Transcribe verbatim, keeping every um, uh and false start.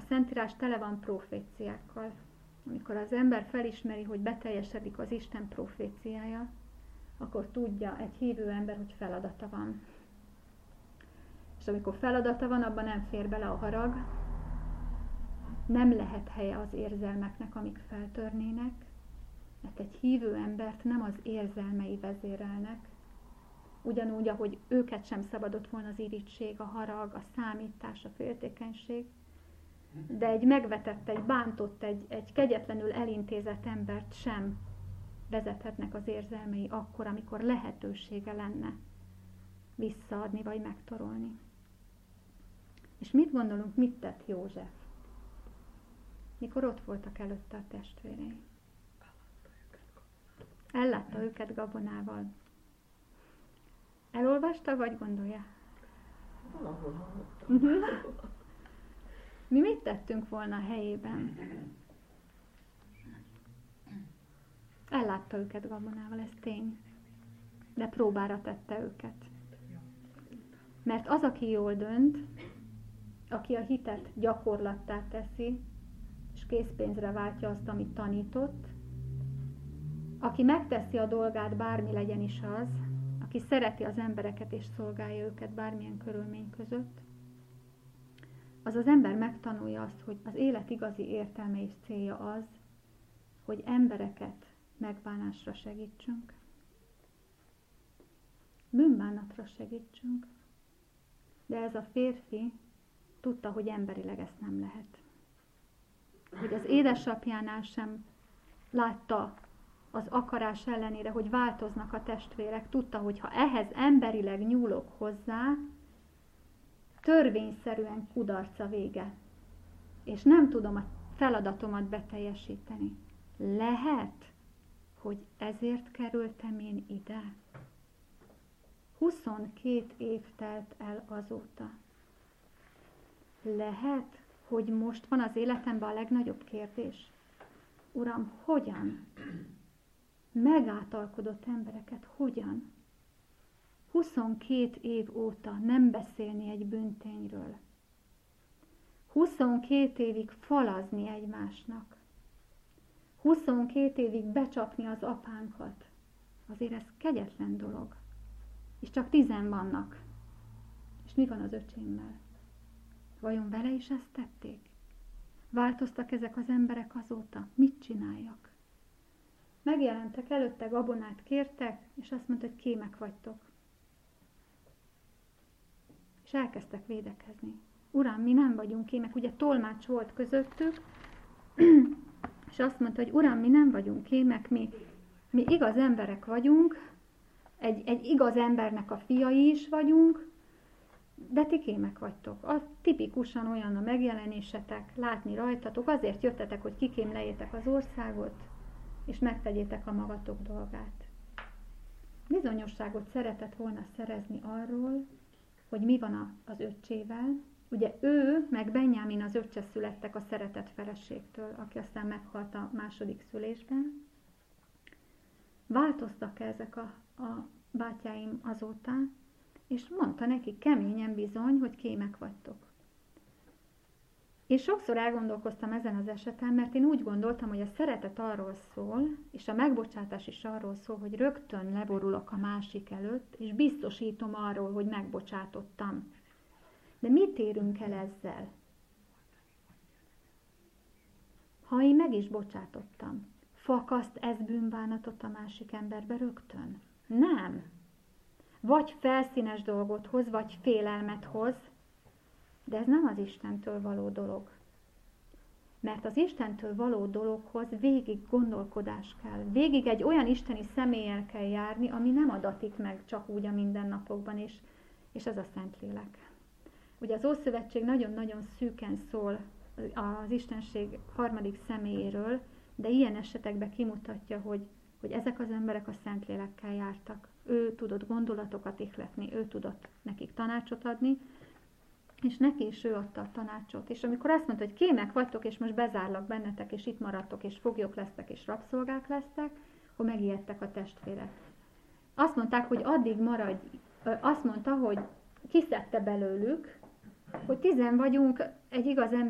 Szentírás tele van proféciákkal. Amikor az ember felismeri, hogy beteljesedik az Isten proféciája, akkor tudja egy hívő ember, hogy feladata van. És amikor feladata van, abban nem fér bele a harag, nem lehet helye az érzelmeknek, amik feltörnének, mert egy hívő embert nem az érzelmei vezérelnek, ugyanúgy, ahogy őket sem szabadott volna az irigység, a harag, a számítás, a féltékenység, de egy megvetett, egy bántott, egy, egy kegyetlenül elintézett embert sem vezethetnek az érzelmei akkor, amikor lehetősége lenne visszaadni vagy megtorolni. És mit gondolunk, mit tett József, mikor ott voltak előtte a testvérei? Ellátta őket gabonával. Elolvasta, vagy gondolja? Valahol hallottam. Mi mit tettünk volna a helyében? Ellátta őket gabonával, ez tény. De próbára tette őket. Mert az, aki jól dönt, aki a hitet gyakorlattá teszi, és készpénzre váltja azt, amit tanított, aki megteszi a dolgát, bármi legyen is az, aki szereti az embereket és szolgálja őket bármilyen körülmény között, az az ember megtanulja azt, hogy az élet igazi értelme és célja az, hogy embereket megbánásra segítsünk, bűnbánatra segítsünk. De ez a férfi tudta, hogy emberileg ezt nem lehet. Hogy az édesapjánál sem látta az akarás ellenére, hogy változnak a testvérek, tudta, hogy ha ehhez emberileg nyúlok hozzá, törvényszerűen kudarca vége. És nem tudom a feladatomat beteljesíteni. Lehet, hogy ezért kerültem én ide. huszonkét év telt el azóta. Lehet, hogy most van az életemben a legnagyobb kérdés. Uram, hogyan? Megátalkodott embereket, hogyan? huszonkét év óta nem beszélni egy bűntényről. huszonkét évig falazni egymásnak. huszonkét évig becsapni az apánkat. Azért ez kegyetlen dolog. És csak tizen vannak. És mi van az öcsémmel? Vajon vele is ezt tették? Változtak ezek az emberek azóta? Mit csináljak? Megjelentek előtte, gabonát kértek, és azt mondta, hogy kémek vagytok. És elkezdtek védekezni. Uram, mi nem vagyunk kémek. Ugye tolmács volt közöttük, és azt mondta, hogy Uram, mi nem vagyunk kémek, mi, mi igaz emberek vagyunk, egy, egy igaz embernek a fiai is vagyunk, de ti kémek vagytok. A tipikusan olyan a megjelenésetek, látni rajtatok, azért jöttetek, hogy kikémlejétek az országot, és megtegyétek a magatok dolgát. Bizonyosságot szeretett volna szerezni arról, hogy mi van a, az öccsével. Ugye ő, meg Benjámin az öccse születtek a szeretett feleségtől, aki aztán meghalt a második szülésben. Változtak ezek a, a bátyáim azóta, és mondta neki keményen bizony, hogy kémek vagytok. És sokszor elgondolkoztam ezen az eseten, mert én úgy gondoltam, hogy a szeretet arról szól, és a megbocsátás is arról szól, hogy rögtön leborulok a másik előtt, és biztosítom arról, hogy megbocsátottam. De mit érünk el ezzel? Ha én meg is bocsátottam, fakaszt ez bűnbánatot a másik emberbe rögtön? Nem. Vagy felszínes dolgot hoz, vagy félelmet hoz, de ez nem az Istentől való dolog. Mert az Istentől való dologhoz végig gondolkodás kell. Végig egy olyan isteni személlyel kell járni, ami nem adatik meg csak úgy a mindennapokban, és, és ez a Szentlélek. Ugye az Ószövetség nagyon-nagyon szűken szól az Istenség harmadik személyéről, de ilyen esetekben kimutatja, hogy, hogy ezek az emberek a Szentlélekkel jártak. Ő tudott gondolatokat ihletni, ő tudott nekik tanácsot adni, és neki is ő adta a tanácsot. És amikor azt mondta, hogy kémek vagytok, és most bezárlak bennetek, és itt maradtok, és foglyok lesztek, és rabszolgák lesztek, akkor megijedtek a testvérek. Azt mondták, hogy addig maradj, azt mondta, hogy kiszedte belőlük, hogy tizen vagyunk, egy igaz ember